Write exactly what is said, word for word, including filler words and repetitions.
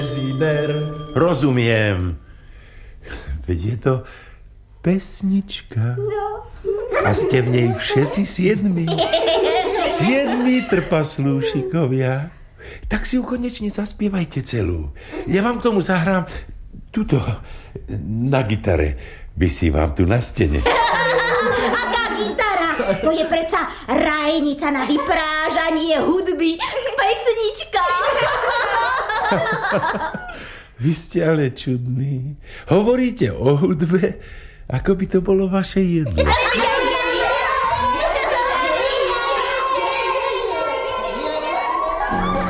Ziber. Rozumiem. Veď je to pesnička. No. A ste v nej všetci siedmi. Siedmi trpaslúšikovia. Tak si ju konečne zaspievajte celú. Ja vám k tomu zahrám tuto na gitare. Vysí vám tu na stene. Aká gitara? To je predsa rajnica na vyprážanie hudby. Pesnička. Vy ste ale čudní. Hovoríte o hudbe, ako by to bolo vaše jedlo.